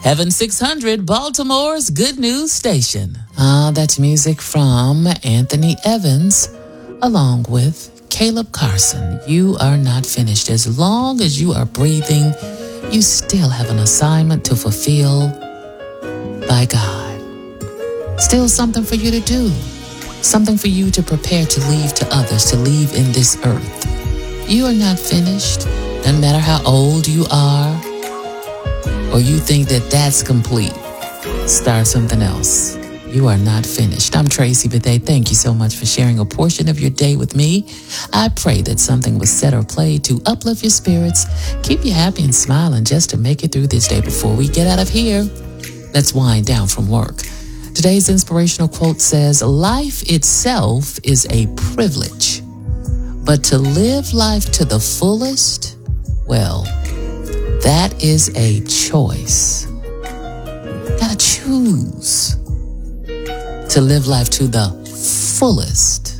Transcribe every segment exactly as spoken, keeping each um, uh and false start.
Heaven six hundred, Baltimore's good news station. Ah, that's music from Anthony Evans, along with Caleb Carson. You are not finished. As long as you are breathing, you still have an assignment to fulfill by God. Still something for you to do. Something for you to prepare to leave to others, to leave in this earth. You are not finished. Doesn't matter how old you are, or you think that that's complete. Start something else. You are not finished. I'm Tracy Bethea. Thank you so much for sharing a portion of your day with me. I pray that something was said or played to uplift your spirits, keep you happy and smiling just to make it through this day. Before we get out of here, let's wind down from work. Today's inspirational quote says, life itself is a privilege, but to live life to the fullest, well, that is a choice. Gotta choose to live life to the fullest.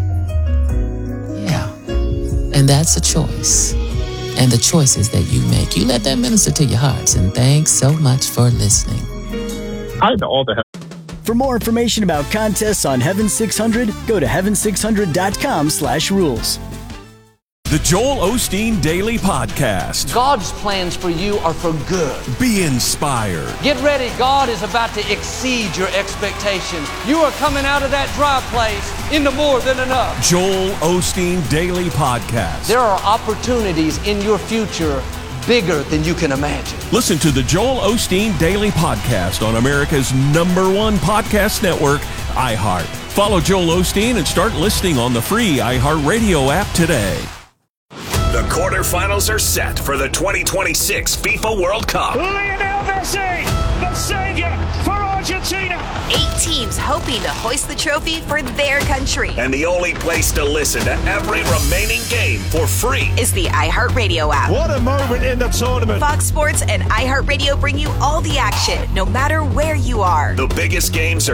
Yeah. And that's a choice. And the choices that you make. You let that minister to your hearts. And thanks so much for listening. Hi to all the For more information about contests on Heaven six hundred, go to heaven six hundred dot com slash rules. The Joel Osteen Daily Podcast. God's plans for you are for good. Be inspired. Get ready. God is about to exceed your expectations. You are coming out of that dry place into more than enough. Joel Osteen Daily Podcast. There are opportunities in your future bigger than you can imagine. Listen to the Joel Osteen Daily Podcast on America's number one podcast network, iHeart. Follow Joel Osteen and start listening on the free iHeartRadio app today. The quarterfinals are set for the twenty twenty-six FIFA World Cup. Lionel Messi, the savior for Argentina. Eight teams hoping to hoist the trophy for their country. And the only place to listen to every remaining game for free is the iHeartRadio app. What a moment in the tournament. Fox Sports and iHeartRadio bring you all the action, no matter where you are. The biggest games are